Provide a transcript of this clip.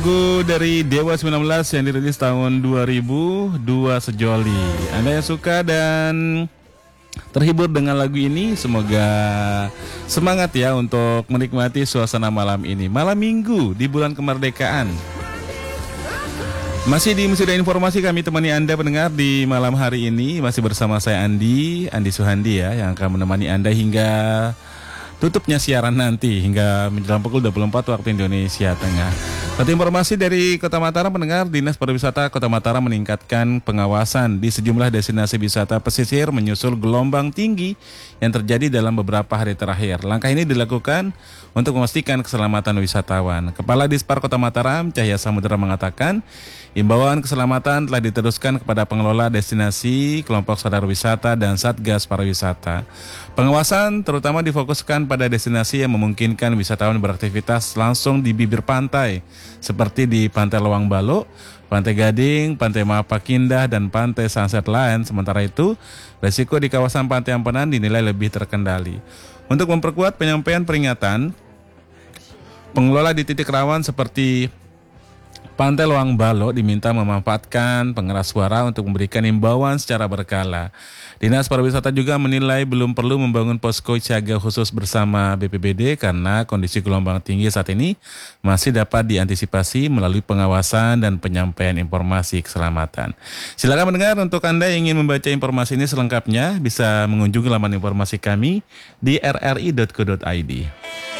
Lagu dari Dewa 19 yang dirilis tahun 2002, Sejoli. Anda yang suka dan terhibur dengan lagu ini, semoga semangat ya untuk menikmati suasana malam ini. Malam Minggu di bulan kemerdekaan. Masih di Mesudah Informasi, kami temani Anda pendengar di malam hari ini. Masih bersama saya Andi Suhandi ya, yang akan menemani Anda hingga tutupnya siaran nanti, hingga menjelang pukul 24 waktu Indonesia Tengah. Satu informasi dari Kota Mataram, pendengar, Dinas Pariwisata Kota Mataram meningkatkan pengawasan di sejumlah destinasi wisata pesisir menyusul gelombang tinggi yang terjadi dalam beberapa hari terakhir. Langkah ini dilakukan untuk memastikan keselamatan wisatawan. Kepala Dispar Kota Mataram, Cahya Samudra, mengatakan imbauan keselamatan telah diteruskan kepada pengelola destinasi, kelompok sadar wisata, dan Satgas Pariwisata. Pengawasan terutama difokuskan pada destinasi yang memungkinkan wisatawan beraktivitas langsung di bibir pantai, seperti di Pantai Lawang Balok, Pantai Gading, Pantai Mapak Indah, dan Pantai Sunset Line. Sementara itu, resiko di kawasan Pantai Ampenan dinilai lebih terkendali. Untuk memperkuat penyampaian peringatan, pengelola di titik rawan seperti Pantai Lawang Balok diminta memanfaatkan pengeras suara untuk memberikan imbauan secara berkala. Dinas Pariwisata juga menilai belum perlu membangun posko siaga khusus bersama BPBD karena kondisi gelombang tinggi saat ini masih dapat diantisipasi melalui pengawasan dan penyampaian informasi keselamatan. Silakan mendengar, untuk Anda yang ingin membaca informasi ini selengkapnya bisa mengunjungi laman informasi kami di rri.co.id.